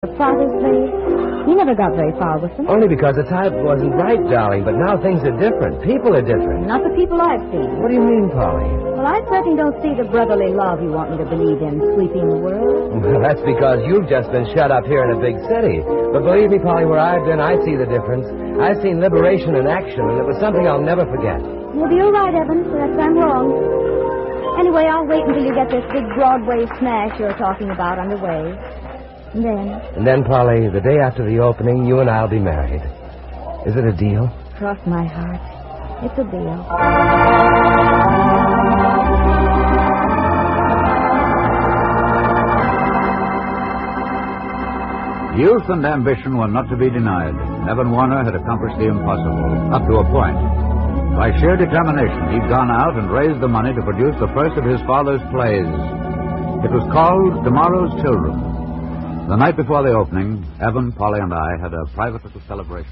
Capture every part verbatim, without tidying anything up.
Father's place. He never got very far with them. Only because the type wasn't right, darling, but now things are different. People are different. Not the people I've seen. What do you mean, Polly? Well, I certainly don't see the brotherly love you want me to believe in sweeping the world. Well, that's because you've just been shut up here in a big city. But believe me, Polly, where I've been, I see the difference. I've seen liberation in action, and it was something I'll never forget. Maybe you're right, Evan. Perhaps I'm wrong. Anyway, I'll wait until you get this big Broadway smash you're talking about underway. And then? And then, Polly, the day after the opening, you and I'll be married. Is it a deal? Cross my heart. It's a deal. Youth and ambition were not to be denied. Evan Warner had accomplished the impossible, up to a point. By sheer determination, he'd gone out and raised the money to produce the first of his father's plays. It was called Tomorrow's Children. The night before the opening, Evan, Polly, and I had a private little celebration.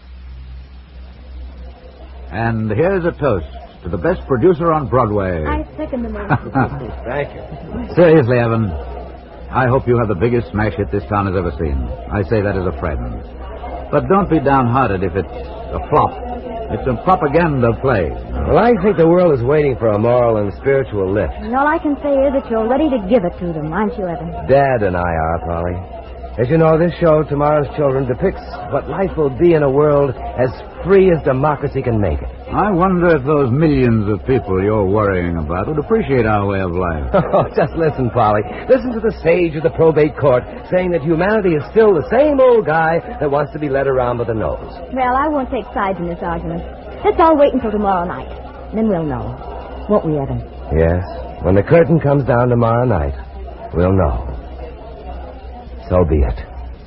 And here's a toast to the best producer on Broadway. I second the motion. Thank you. Seriously, Evan, I hope you have the biggest smash hit this town has ever seen. I say that as a friend. But don't be downhearted if it's a flop. It's a propaganda play. Well, I think the world is waiting for a moral and spiritual lift. And all I can say is that you're ready to give it to them, aren't you, Evan? Dad and I are, Polly. As you know, this show, Tomorrow's Children, depicts what life will be in a world as free as democracy can make it. I wonder if those millions of people you're worrying about would appreciate our way of life. Oh, just listen, Polly. Listen to the sage of the probate court saying that humanity is still the same old guy that wants to be led around with a nose. Well, I won't take sides in this argument. Let's all wait until tomorrow night. And then we'll know. Won't we, Evan? Yes. When the curtain comes down tomorrow night, we'll know. So be it.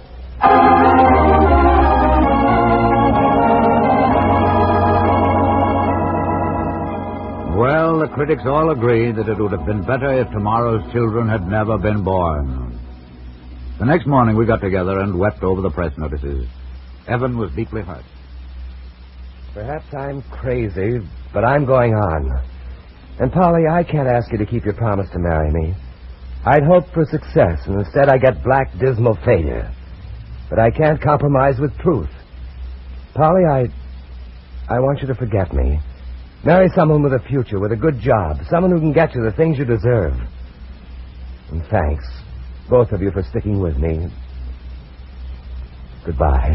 Well, the critics all agree that it would have been better if Tomorrow's Children had never been born. The next morning we got together and wept over the press notices. Evan was deeply hurt. Perhaps I'm crazy, but I'm going on. And, Polly, I can't ask you to keep your promise to marry me. I'd hoped for success, and instead I get black, dismal failure. But I can't compromise with truth. Polly, I... I want you to forget me. Marry someone with a future, with a good job, someone who can get you the things you deserve. And thanks, both of you, for sticking with me. Goodbye.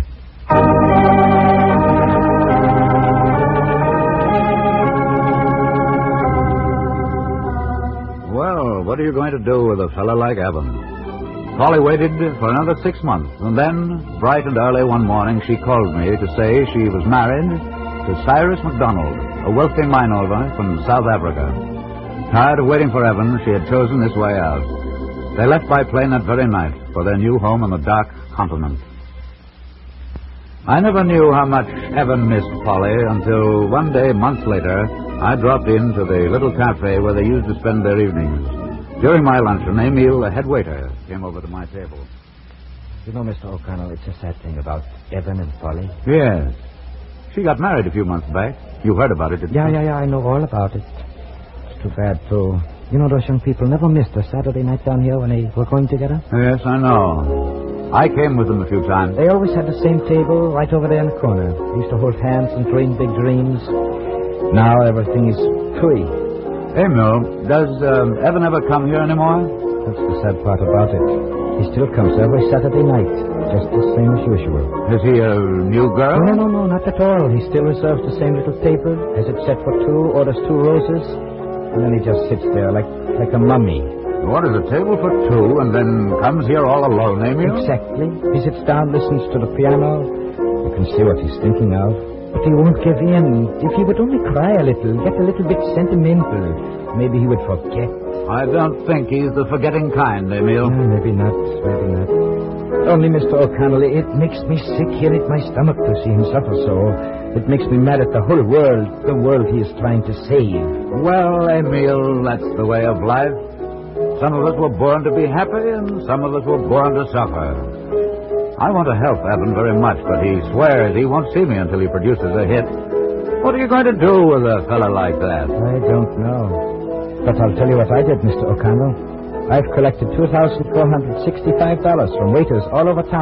Well, what are you going to do with a fellow like Evan? Polly waited for another six months, and then, bright and early one morning, she called me to say she was married to Cyrus MacDonald, a wealthy mine owner from South Africa. Tired of waiting for Evan, she had chosen this way out. They left by plane that very night for their new home on the dark continent. I never knew how much Evan missed Polly until one day, months later, I dropped in to the little cafe where they used to spend their evenings. During my luncheon, Emil, the head waiter, came over to my table. You know, Mister O'Connell, it's a sad thing about Evan and Polly. Yes. She got married a few months back. You heard about it, didn't Yeah, you? yeah, yeah, I know all about it. It's too bad, too. You know, those young people never missed a Saturday night down here when they were going together? Yes, I know. I came with them a few times. They always had the same table right over there in the corner. They used to hold hands and dream big dreams. Now everything is free. Emil, does um, Evan ever come here anymore? That's the sad part about it. He still comes every Saturday night, just the same as usual. Is he a new girl? No, no, no, not at all. He still reserves the same little table, has it set for two, orders two roses, and then he just sits there like like a mummy. What is a table for two and then comes here all alone, Emil? Exactly. He sits down, listens to the piano. You can see what he's thinking of. But he won't give in. If he would only cry a little, get a little bit sentimental, maybe he would forget. I don't think he's the forgetting kind, Emil. Uh, maybe not, maybe not. Only, Mister O'Connell, it makes me sick here at my stomach to see him suffer so. It makes me mad at the whole world, the world he is trying to save. Well, Emil, that's the way of life. Some of us were born to be happy, and some of us were born to suffer. I want to help Evan very much, but he swears he won't see me until he produces a hit. What are you going to do with a fella like that? I don't know. But I'll tell you what I did, Mister O'Connell. I've collected two thousand four hundred sixty-five dollars from waiters all over town.